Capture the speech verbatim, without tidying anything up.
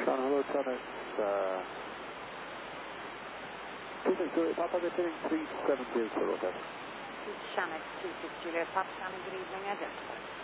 John, hello, John. It's uh, two six Juliet Papa, returning three seven zero, over. Shannon, two six Juliet Papa, Shannon, good evening, identify.